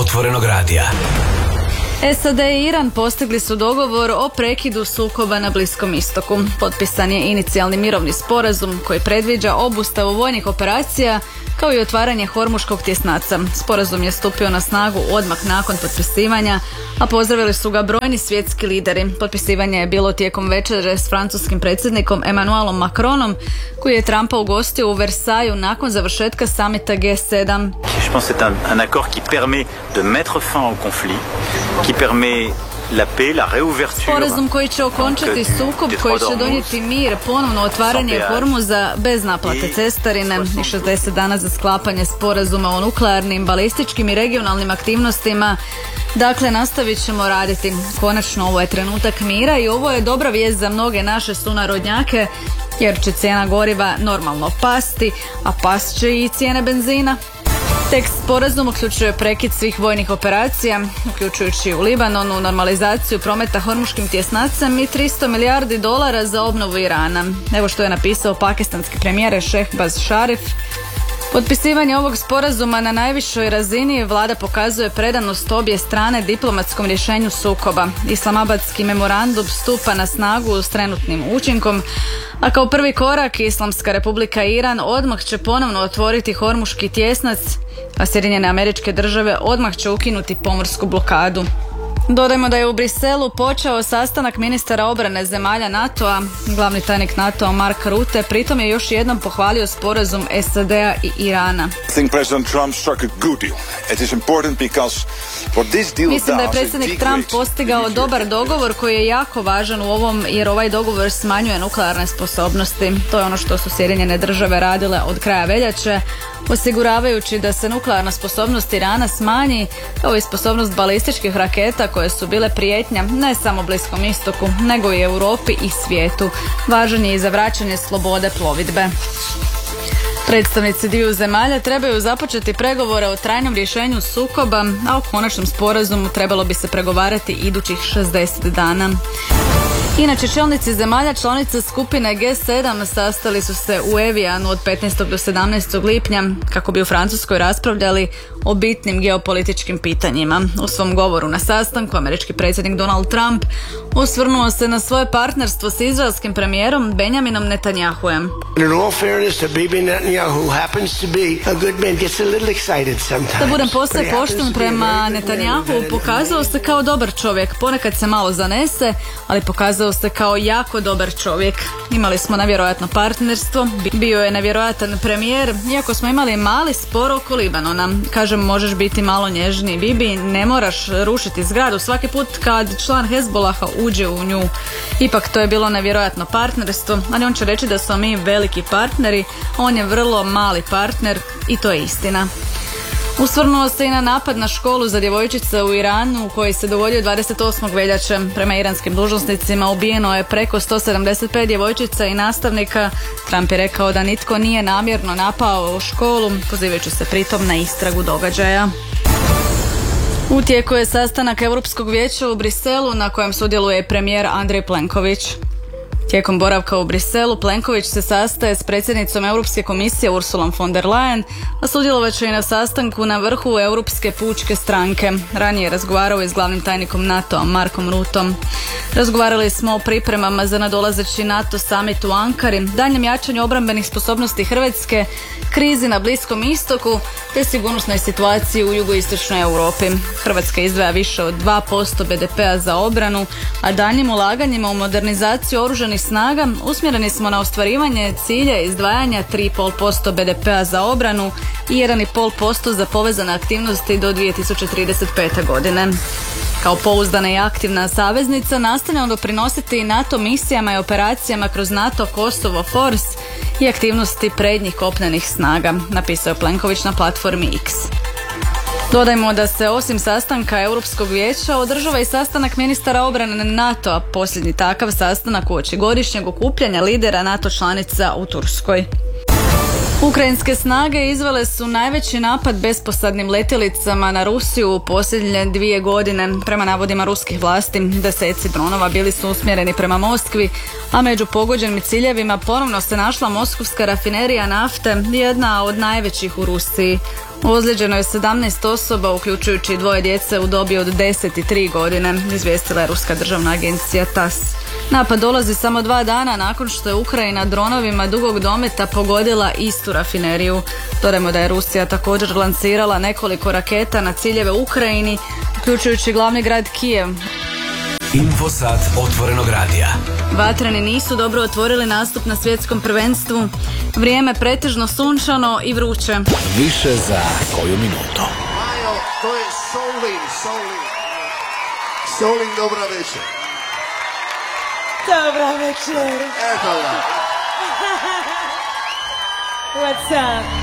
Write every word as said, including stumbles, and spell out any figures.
Otvorenog radija. S A D i Iran postigli su dogovor o prekidu sukoba na Bliskom istoku. Potpisan je inicijalni mirovni sporazum koji predviđa obustavu vojnih operacija kao i otvaranje Hormuškog tjesnaca. Sporazum je stupio na snagu odmah nakon potpisivanja, a pozdravili su ga brojni svjetski lideri. Potpisivanje je bilo tijekom večere s francuskim predsjednikom Emmanuelom Macronom, koji je Trumpa ugostio u Versaju nakon završetka samita G sedam. Je pense c'est un, un accord qui permet de mettre fin au conflit, qui permet la paix, la réouverture. Sporazum koji će okončati sukob, koji će donijeti mir, ponovno otvaranje Hormuza bez naplate cestarine i šezdeset dana za sklapanje sporazuma o nuklearnim, balističkim i regionalnim aktivnostima. Dakle, nastavit ćemo raditi. Konačno, ovo je trenutak mira i ovo je dobra vijest za mnoge naše sunarodnjake, jer će cijena goriva normalno pasti, a past će i cijene benzina. Tekst sporazum uključuje prekid svih vojnih operacija, uključujući u Libanonu, normalizaciju prometa Hormuškim tjesnacem i tristo milijardi dolara za obnovu Irana. Evo što je napisao pakistanski premijer Shehbaz Sharif. Potpisivanje ovog sporazuma na najvišoj razini vlada pokazuje predanost obje strane diplomatskom rješenju sukoba. Islamabadski memorandum stupa na snagu s trenutnim učinkom, a kao prvi korak Islamska republika Iran odmah će ponovno otvoriti Hormuški tjesnac, a Sjedinjene Američke Države odmah će ukinuti pomorsku blokadu. Dodajmo da je u Briselu počeo sastanak ministara obrane zemalja NATO-a. Glavni tajnik NATO-a Mark Rutte pritom je još jednom pohvalio sporazum S A D-a i Irana. Mislim da je predsjednik Trump postigao dobar dogovor koji je jako važan u ovom, jer ovaj dogovor smanjuje nuklearne sposobnosti. To je ono što su Sjedinjene Države radile od kraja veljače, osiguravajući da se nuklearna sposobnost Irana smanji, kao i sposobnost balističkih raketa koje su bile prijetnja ne samo Bliskom istoku, nego i Europi i svijetu. Važan je i za vraćanje slobode plovidbe. Predstavnici dviju zemalja trebaju započeti pregovore o trajnom rješenju sukoba, a o konačnom sporazumu trebalo bi se pregovarati idućih šezdeset dana. Inače, čelnici zemalja članica skupine G sedam sastali su se u Evianu od petnaestog do sedamnaestog lipnja kako bi u Francuskoj raspravljali o bitnim geopolitičkim pitanjima. U svom govoru na sastanku američki predsjednik Donald Trump osvrnuo se na svoje partnerstvo s izraelskim premijerom Benjaminom Netanjahujem. Da budem posve pošten prema Netanjahu, pokazao se kao dobar čovjek. Ponekad se malo zanese, ali pokazao se kao jako dobar čovjek. Imali smo nevjerojatno partnerstvo, bio je nevjerojatan premijer, iako smo imali mali spor oko Libanona. Kažem, možeš biti malo nježniji, Bibi, ne moraš rušiti zgradu svaki put kad član Hezbolaha uđe u nju. Ipak to je bilo nevjerojatno partnerstvo, ali on će reći da smo mi veliki partneri, on je vrlo mali partner i to je istina. Usvrnuo se i na napad na školu za djevojčice u Iranu koji se dogodio dvadeset osmog veljače. Prema iranskim dužnosnicima ubijeno je preko sto sedamdeset pet djevojčica i nastavnika. Trump je rekao da nitko nije namjerno napao školu, pozivajući se pritom na istragu događaja. U tijeku je sastanak Europskog vijeća u Briselu na kojem sudjeluje premijer Andrej Plenković. Tijekom boravka u Briselu, Plenković se sastaje s predsjednicom Europske komisije Ursulom von der Leyen, a sudjelovat će i na sastanku na vrhu Europske pučke stranke. Ranije je razgovarao i s glavnim tajnikom NATO-a Markom Ruttom. Razgovarali smo o pripremama za nadolazeći NATO summit u Ankari, daljnjem jačanju obrambenih sposobnosti Hrvatske, krizi na Bliskom istoku te sigurnosnoj situaciji u jugoistočnoj Europi. Hrvatska izdvaja više od dva posto be de pea za obranu, a daljnjim ulaganjima u modernizaciju oružanih snaga usmjereni smo na ostvarivanje cilja izdvajanja tri zarez pet posto be de pea za obranu i jedan zarez pet posto za povezane aktivnosti do dvije tisuće trideset pete. godine. Kao pouzdana i aktivna saveznica nastavljamo doprinositi NATO misijama i operacijama kroz NATO Kosovo Force i aktivnosti prednjih kopnenih snaga, napisao Plenković na platformi X. Dodajmo da se osim sastanka Europskog vijeća održava i sastanak ministara obrane NATO-a, posljednji takav sastanak uoči godišnjeg okupljanja lidera NATO članica u Turskoj. Ukrajinske snage izvele su najveći napad besposadnim letjelicama na Rusiju u posljednje dvije godine. Prema navodima ruskih vlasti, deseci dronova bili su usmjereni prema Moskvi, a među pogođenim ciljevima ponovno se našla moskovska rafinerija nafte, jedna od najvećih u Rusiji. Ozlijeđeno je sedamnaest osoba, uključujući dvoje djece u dobi od deset i tri godine, izvijestila je ruska državna agencija TASS. Napad dolazi samo dva dana nakon što je Ukrajina dronovima dugog dometa pogodila istu rafineriju. Dodajmo da je Rusija također lansirala nekoliko raketa na ciljeve u Ukrajini, uključujući glavni grad Kijev. Infosat otvorenog radija. Vatreni nisu dobro otvorili nastup na svjetskom prvenstvu. Vrijeme pretežno sunčano i vruće. Više za koju minutu. Majo, to je Solin, Solin. Solin, dobra večer. Dobra večer. Eto da. What's up?